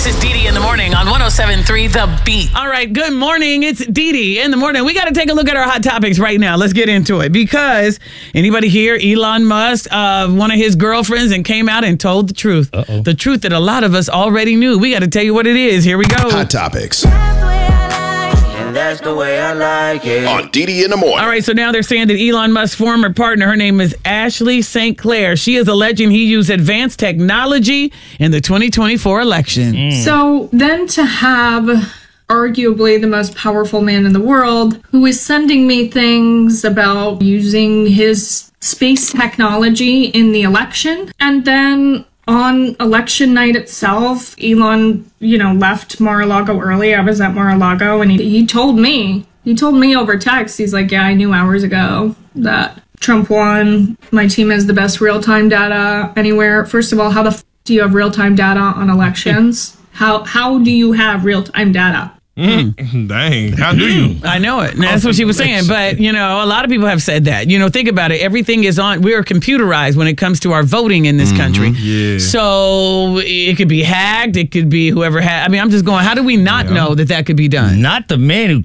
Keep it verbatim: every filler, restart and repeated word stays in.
This is Dee Dee in the morning on one oh seven point three The Beat. All right, good morning. It's Dee Dee in the morning. We got to take a look at our hot topics right now. Let's get into it because anybody here, Elon Musk, uh, one of his girlfriends, and came out and told the truth. Uh-oh. The truth that a lot of us already knew. We got to tell you what it is. Here we go. Hot topics. That's the way I like it. On Dee Dee in the morning. All right, so now they're saying that Elon Musk's former partner, her name is Ashley Saint Clair. She is alleging he used advanced technology in the twenty twenty-four election. Mm. So then to have arguably the most powerful man in the world who is sending me things about using his space technology in the election, and then on election night itself, Elon, you know, left Mar-a-Lago early. I was at Mar-a-Lago, and he, he told me, he told me over text, he's like, yeah, I knew hours ago that Trump won. My team has the best real-time data anywhere. First of all, how the f*** do you have real-time data on elections? How how do you have real-time data? Mm. Dang, how do you? I know it. And that's what she was saying. But, you know, a lot of people have said that. You know, think about it. Everything is on. We're computerized when it comes to our voting in this mm-hmm. country. Yeah. So it could be hacked. It could be whoever had. I mean, I'm just going, how do we not yeah. know that that could be done? Not the man who